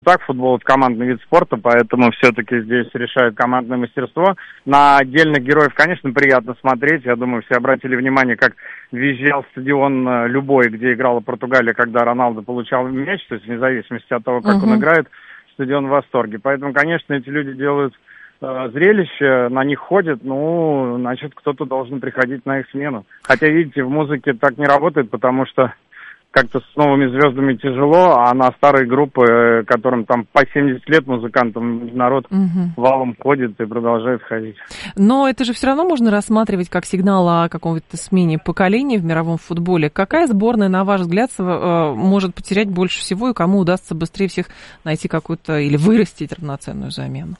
Так, футбол — это командный вид спорта, поэтому все-таки здесь решает командное мастерство. На отдельных героев, конечно, приятно смотреть. Я думаю, все обратили внимание, как визжал стадион любой, где играла Португалия, когда Роналдо получал мяч, то есть вне зависимости от того, как он играет, стадион в восторге. Поэтому, конечно, эти люди делают зрелище, на них ходят, ну, значит, кто-то должен приходить на их смену. Хотя, видите, в музыке так не работает, потому что как-то с новыми звездами тяжело, а на старые группы, которым там по 70 лет музыкантам, народ валом ходит и продолжает ходить. Но это же все равно можно рассматривать как сигнал о каком-то смене поколений в мировом футболе. Какая сборная, на ваш взгляд, может потерять больше всего, и кому удастся быстрее всех найти какую-то или вырастить равноценную замену?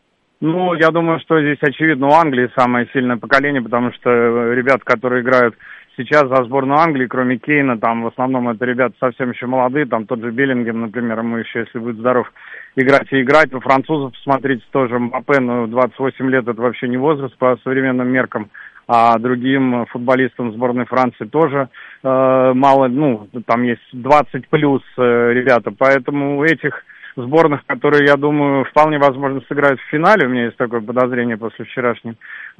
Ну, я думаю, что здесь, очевидно, у Англии самое сильное поколение, потому что ребят, которые играют сейчас за сборную Англии, кроме Кейна, там в основном это ребята совсем еще молодые, там тот же Беллингем, например, ему еще, если будет здоров, играть и играть. У французов, посмотрите, тоже Мбаппе, 28 лет это вообще не возраст по современным меркам, а другим футболистам сборной Франции тоже мало, ну, там есть 20 плюс ребята, поэтому у этих сборных, которые, я думаю, вполне возможно сыграют в финале, у меня есть такое подозрение после вчерашней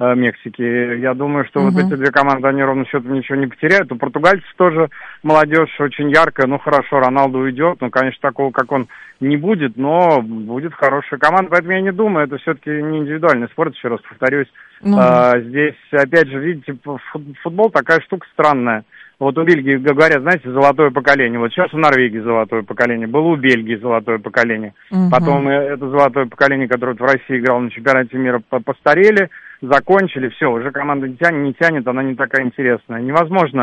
Мексики. Я думаю, что вот эти две команды, они ровно счетом ничего не потеряют. У португальцев тоже молодежь очень яркая. Ну, хорошо, Роналду уйдет. Ну, конечно, такого, как он, не будет, но будет хорошая команда. Поэтому я не думаю, это все-таки не индивидуальный спорт, еще раз повторюсь. Здесь, опять же, видите, футбол такая штука странная. Вот у Бельгии говорят, знаете, золотое поколение. Вот сейчас у Норвегии золотое поколение. Было у Бельгии золотое поколение. Потом это золотое поколение, которое вот в России играло на чемпионате мира, постарели, закончили. Все, уже команда не тянет, она не такая интересная. Невозможно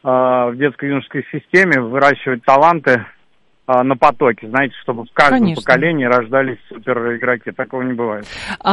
в детско-юношеской системе выращивать таланты на потоке, знаете, чтобы в каждом поколении рождались супер игроки. Такого не бывает.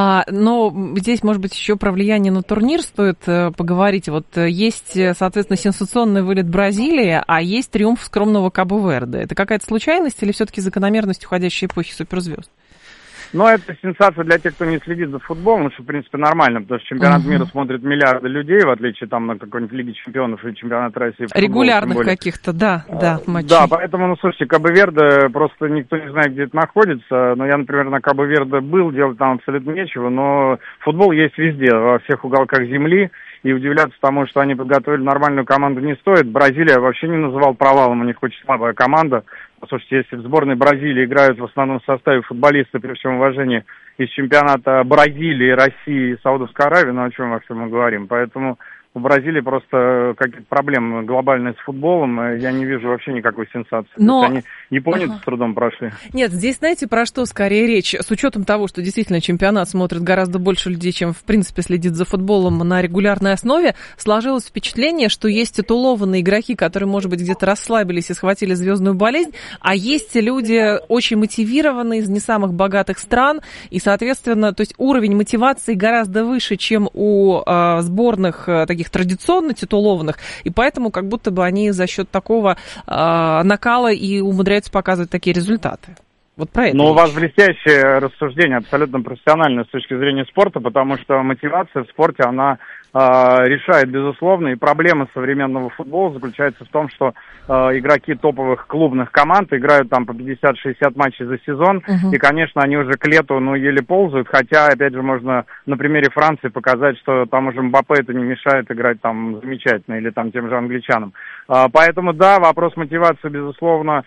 Но здесь, может быть, еще про влияние на турнир стоит поговорить. Вот есть, соответственно, сенсационный вылет Бразилии, а есть триумф скромного Кабо-Верде. Это какая-то случайность или все-таки закономерность уходящей эпохи суперзвезд? Ну, это сенсация для тех, кто не следит за футболом, что, в принципе, нормально, потому что чемпионат мира смотрят миллиарды людей, в отличие там на какой-нибудь Лиге чемпионов или чемпионат России. Регулярных каких-то, да, матчей. Да, поэтому, ну, слушайте, Кабо-Верде, просто никто не знает, где это находится, но я, например, на Кабо-Верде был, делать там абсолютно нечего, но футбол есть везде, во всех уголках земли, и удивляться тому, что они подготовили нормальную команду, не стоит. Бразилия вообще не называл провалом, у них очень слабая команда. Послушайте, если в сборной Бразилии играют в основном в составе футболисты, при всем уважении, из чемпионата Бразилии, России и Саудовской Аравии, ну о чем вообще мы говорим. Поэтому у Бразилии просто какие-то проблемы глобальные с футболом, я не вижу вообще никакой сенсации. Но... Они японцы с трудом прошли. Нет, здесь знаете, про что скорее речь? С учетом того, что действительно чемпионат смотрит гораздо больше людей, чем, в принципе, следит за футболом на регулярной основе, сложилось впечатление, что есть титулованные игроки, которые, может быть, где-то расслабились и схватили звездную болезнь, а есть люди очень мотивированные из не самых богатых стран, и, соответственно, то есть уровень мотивации гораздо выше, чем у сборных таких традиционно титулованных, и поэтому как будто бы они за счет такого накала и умудряются показывать такие результаты. Вот про это. Ну, у вас блестящее рассуждение, абсолютно профессиональное с точки зрения спорта, потому что мотивация в спорте, она решает, безусловно, и проблема современного футбола заключается в том, что игроки топовых клубных команд играют там по 50-60 матчей за сезон, и, конечно, они уже к лету, еле ползают, хотя, опять же, можно на примере Франции показать, что там уже Мбаппе это не мешает играть там замечательно, или там тем же англичанам. Поэтому, да, вопрос мотивации, безусловно,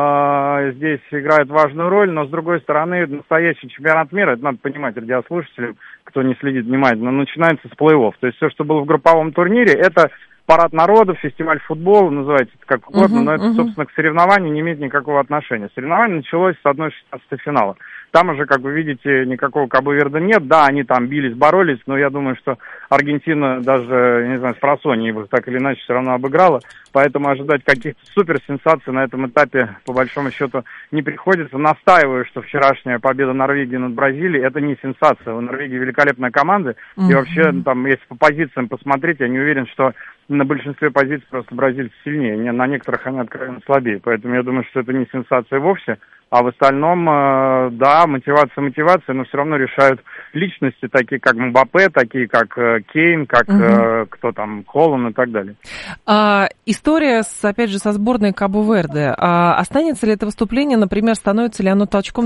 здесь играет важную роль, но, с другой стороны, настоящий чемпионат мира, это надо понимать радиослушателям, кто не следит внимательно, начинается с плей-офф. То есть все, что было в групповом турнире, это парад народов, фестиваль футбола, называйте это как угодно, но это, собственно, к соревнованию не имеет никакого отношения. Соревнование началось с 1/16 финала. Там уже, как вы видите, никакого Кабо-Верде нет. Да, они там бились, боролись, но я думаю, что Аргентина даже, не знаю, с просонья их так или иначе все равно обыграла. Поэтому ожидать каких-то суперсенсаций на этом этапе, по большому счету, не приходится. Настаиваю, что вчерашняя победа Норвегии над Бразилией – это не сенсация. У Норвегии великолепная команда. И вообще, там, если по позициям посмотреть, я не уверен, что на большинстве позиций просто бразильцы сильнее. На некоторых они откровенно слабее. Поэтому я думаю, что это не сенсация вовсе. А в остальном, да, мотивация, но все равно решают личности, такие как Мбаппе, такие как Кейн, как кто там, Холланд и так далее. История, опять же, со сборной Кабо-Верде. Останется ли это выступление, например, становится ли оно толчком